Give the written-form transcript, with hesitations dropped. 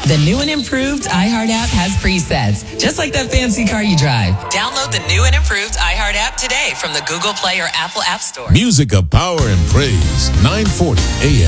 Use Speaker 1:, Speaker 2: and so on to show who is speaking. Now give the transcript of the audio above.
Speaker 1: The new and improved iHeart app has presets, just like that fancy car you drive. Download the new and improved iHeart app today from the Google Play or Apple App Store.
Speaker 2: Music of Power and Praise, 940 AM.